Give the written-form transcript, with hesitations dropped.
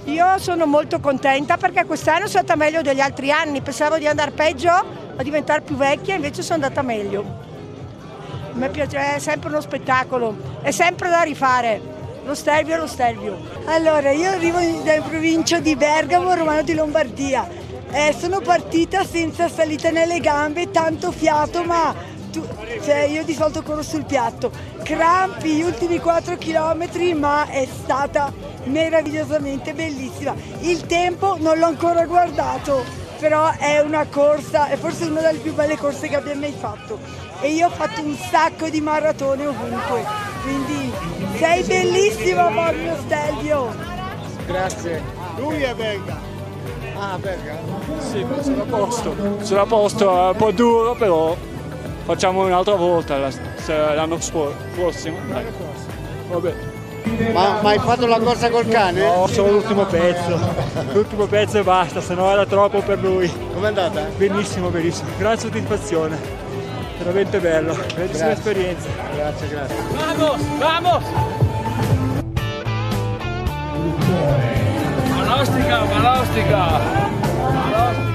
Io sono molto contenta perché quest'anno sono andata meglio degli altri anni, pensavo di andare peggio, a diventare più vecchia, invece sono andata meglio. A me piace, è sempre uno spettacolo, è sempre da rifare, lo Stelvio è lo Stelvio. Allora, io arrivo dalla provincia di Bergamo, Romano di Lombardia. Sono partita senza salita nelle gambe, tanto fiato, ma io di solito corro sul piatto. Crampi gli ultimi 4 chilometri, ma è stata meravigliosamente bellissima. Il tempo non l'ho ancora guardato, però è una corsa, è forse una delle più belle corse che abbia mai fatto. E io ho fatto un sacco di maratone ovunque, quindi sei bellissima, Fabio Stelvio. Grazie. Lui è belga. Ah, belga? Sì, sono a posto. Sono a posto, è un po' duro, però facciamo un'altra volta l'anno prossimo. Vabbè. Ma hai fatto la corsa col cane? No, solo l'ultimo pezzo. L'ultimo pezzo e basta, sennò era troppo per lui. Com'è andata? Benissimo, benissimo. Gran soddisfazione. Veramente bello, bellissima esperienza. Grazie, grazie. Vamos, vamos! Balostica, balostica!